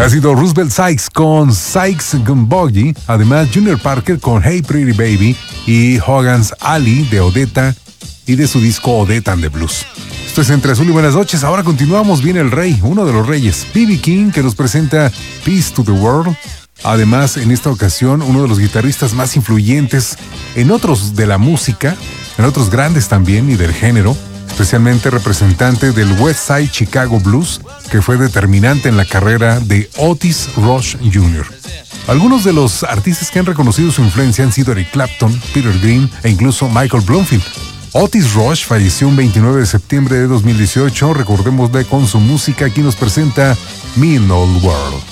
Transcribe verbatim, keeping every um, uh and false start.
Ha sido Roosevelt Sykes con Sykes Gun Boogie, además Junior Parker con Hey Pretty Baby y Hogan's Ali de Odetta y de su disco Odetta and the Blues. Esto es Entre Azul y Buenas Noches. Ahora continuamos. Viene el rey, uno de los reyes, B B King, que nos presenta Peace to the World. Además, en esta ocasión, uno de los guitarristas más influyentes en otros de la música, en otros grandes también y del género, especialmente representante del West Side Chicago Blues, que fue determinante en la carrera de Otis Rush junior Algunos de los artistas que han reconocido su influencia han sido Eric Clapton, Peter Green e incluso Michael Bloomfield. Otis Rush falleció un veintinueve de septiembre de dos mil dieciocho. Recordémosle con su música. Aquí nos presenta Me and Old World.